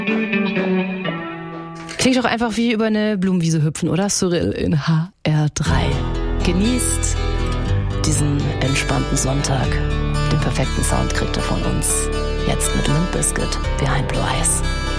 Klingt doch einfach wie über eine Blumenwiese hüpfen, oder? Cyril in HR3. Genießt diesen entspannten Sonntag. Den perfekten Sound kriegt er von uns. Jetzt mit Limp Bizkit, Behind Blue Eyes.